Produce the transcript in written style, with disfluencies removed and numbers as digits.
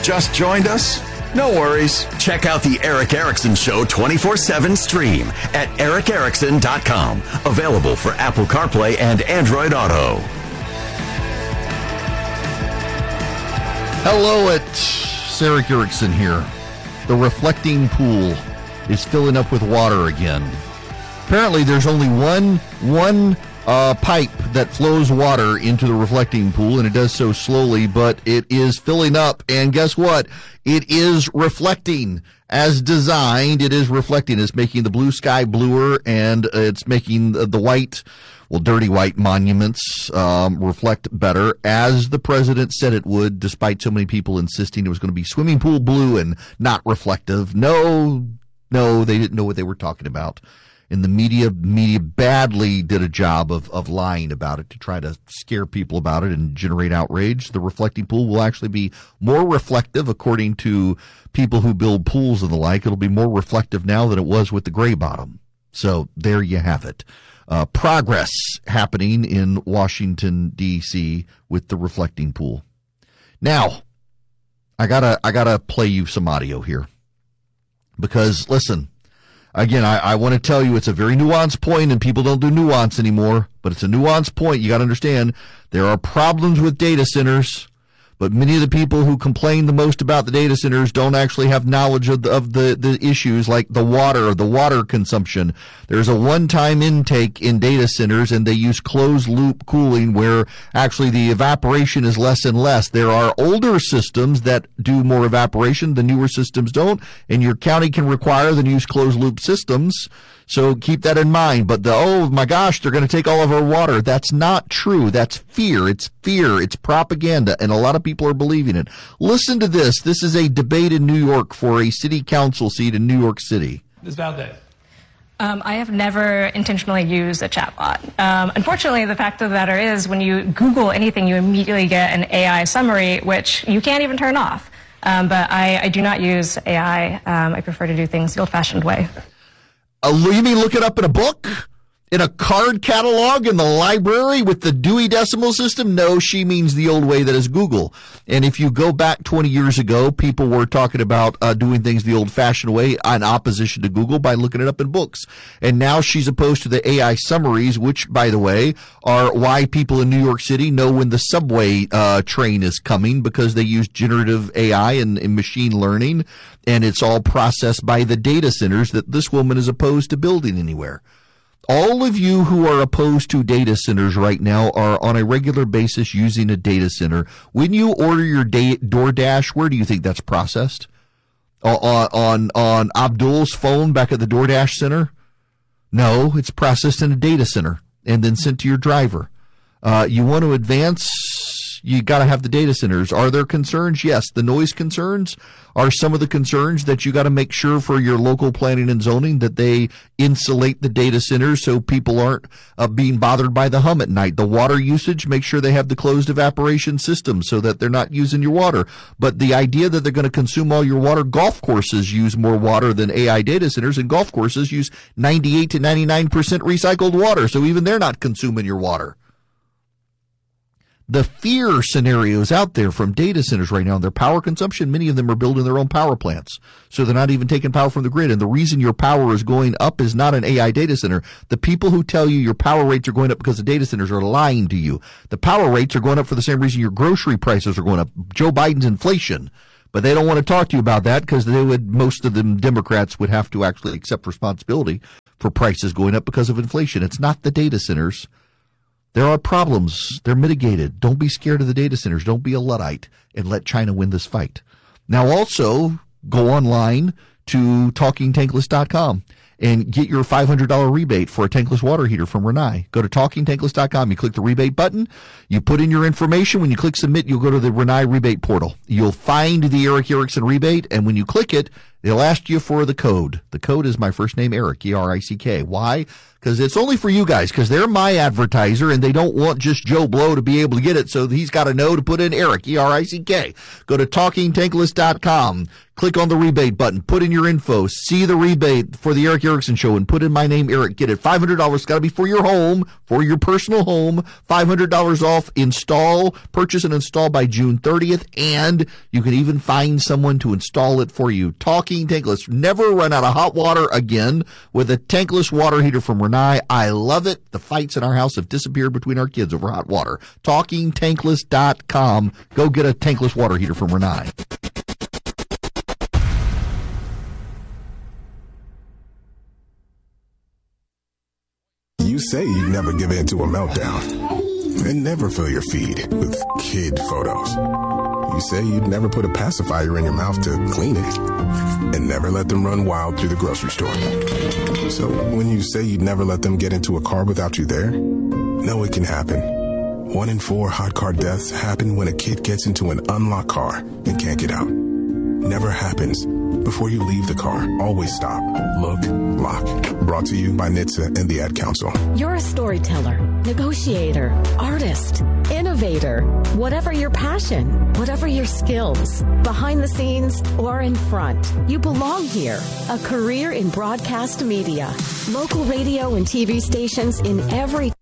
Just joined us? No worries. Check out the Eric Erickson Show 24/7 stream at ericerickson.com. Available for Apple CarPlay and Android Auto. Hello, it's Eric Erickson here. The reflecting pool is filling up with water again. Apparently, there's only one pipe that flows water into the reflecting pool, and it does so slowly, but it is filling up. And guess what? It is reflecting. As designed, it is reflecting. It's making the blue sky bluer, and it's making the white, dirty white monuments reflect better, as the president said it would, despite so many people insisting it was going to be swimming pool blue and not reflective. No, they didn't know what they were talking about. And the media badly did a job of lying about it to try to scare people about it and generate outrage. The reflecting pool will actually be more reflective, according to people who build pools and the like. It'll be more reflective now than it was with the gray bottom. So there you have it. Progress happening in Washington, D.C. with the reflecting pool. Now, I gotta play you some audio here. Because, listen, again, I want to tell you it's a very nuanced point, and people don't do nuance anymore, but it's a nuanced point. You got to understand there are problems with data centers, but many of the people who complain the most about the data centers don't actually have knowledge of the issues like the water consumption. There's a one-time intake in data centers, and they use closed-loop cooling where actually the evaporation is less and less. There are older systems that do more evaporation. The newer systems don't, and your county can require them to use closed-loop systems. So keep that in mind. But oh my gosh, they're going to take all of our water. That's not true. That's fear. It's fear. It's propaganda. And a lot of people are believing it. Listen to this. This is a debate in New York for a city council seat in New York City. Ms. Valdez. I have never intentionally used a chatbot. Unfortunately, the fact of the matter is when you Google anything, you immediately get an AI summary, which you can't even turn off. But I do not use AI. I prefer to do things the old-fashioned way. You mean look it up in a book? In a card catalog in the library with the Dewey Decimal System? No, she means the old way that is Google. And if you go back 20 years ago, people were talking about doing things the old-fashioned way in opposition to Google by looking it up in books. And now she's opposed to the AI summaries, which, by the way, are why people in New York City know when the subway train is coming, because they use generative AI and machine learning, and it's all processed by the data centers that this woman is opposed to building anywhere. All of you who are opposed to data centers right now are on a regular basis using a data center. When you order your DoorDash, where do you think that's processed? On Abdul's phone back at the DoorDash center? No, it's processed in a data center and then sent to your driver. You want to advance, you got to have the data centers. Are there concerns? Yes. The noise concerns are some of the concerns that you got to make sure for your local planning and zoning that they insulate the data centers so people aren't being bothered by the hum at night. The water usage, make sure they have the closed evaporation system so that they're not using your water. But the idea that they're going to consume all your water, golf courses use more water than AI data centers, and golf courses use 98 to 99% recycled water. So even they're not consuming your water. The fear scenarios out there from data centers right now, their power consumption, many of them are building their own power plants. So they're not even taking power from the grid. And the reason your power is going up is not an AI data center. The people who tell you your power rates are going up because the data centers are lying to you. The power rates are going up for the same reason your grocery prices are going up. Joe Biden's inflation. But they don't want to talk to you about that because most of them Democrats would have to actually accept responsibility for prices going up because of inflation. It's not the data centers. There are problems. They're mitigated. Don't be scared of the data centers. Don't be a Luddite and let China win this fight. Now also go online to TalkingTankless.com and get your $500 rebate for a tankless water heater from Rinnai. Go to TalkingTankless.com. You click the rebate button. You put in your information. When you click submit, you'll go to the Rinnai rebate portal. You'll find the Eric Erickson rebate, and when you click it, they'll ask you for the code. The code is my first name, Eric, E-R-I-C-K. Why? Because it's only for you guys, because they're my advertiser, and they don't want just Joe Blow to be able to get it, so he's got to know to put in Eric, E-R-I-C-K. Go to TalkingTankless.com. Click on the rebate button, put in your info, see the rebate for the Eric Erickson Show, and put in my name, Eric. Get it. $500. Got to be for your home, for your personal home. $500 off. Purchase and install by June 30th, and you can even find someone to install it for you. Talking Tankless. Never run out of hot water again with a tankless water heater from Rinnai. I love it. The fights in our house have disappeared between our kids over hot water. TalkingTankless.com. Go get a tankless water heater from Rinnai. You say you'd never give in to a meltdown and never fill your feed with kid photos. You say you'd never put a pacifier in your mouth to clean it and never let them run wild through the grocery store. So when you say you'd never let them get into a car without you there, know it can happen. 1 in 4 hot car deaths happen when a kid gets into an unlocked car and can't get out. Never happens. Before you leave the car, always stop, look, lock. Brought to you by NHTSA and the Ad Council. You're a storyteller, negotiator, artist, innovator. Whatever your passion, whatever your skills, behind the scenes or in front, you belong here. A career in broadcast media, local radio and TV stations in every